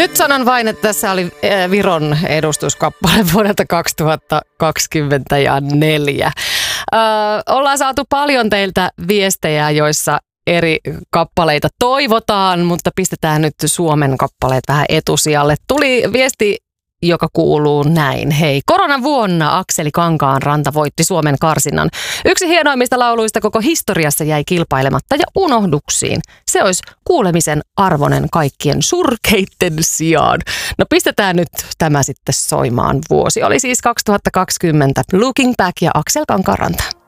Nyt sanon vain, että tässä oli Viron edustuskappale vuodelta 2024. Ollaan saatu paljon teiltä viestejä, joissa eri kappaleita toivotaan, mutta pistetään nyt Suomen kappaleet vähän etusijalle. Tuli viesti, joka kuuluu näin. Hei, koronavuonna Akseli Kankaanranta voitti Suomen karsinnan. Yksi hienoimmista lauluista koko historiassa jäi kilpailematta ja unohduksiin. Se olisi kuulemisen arvoinen kaikkien surkeitten sijaan. No pistetään nyt tämä sitten soimaan. Vuosi oli siis 2020. Looking Back ja Aksel Kankaanranta.